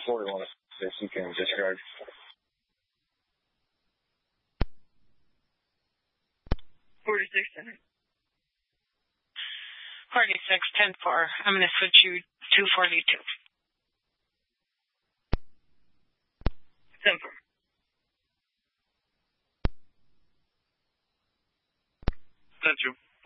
41 that you can disregard. 46 center. 46, 10-4. I'm going to switch you to 42. 10-4. 10-2.